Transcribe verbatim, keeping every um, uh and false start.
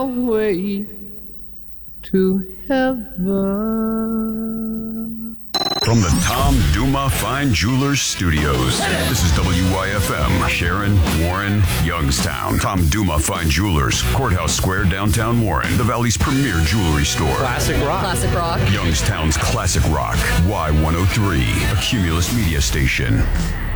your way to heaven. From the Tom Duma Fine Jewelers Studios, this is W Y F M, Sharon, Warren, Youngstown. Tom Duma Fine Jewelers, Courthouse Square, downtown Warren, the Valley's premier jewelry store. Classic rock. Classic rock. Youngstown's classic rock, Y one oh three, a Cumulus media station.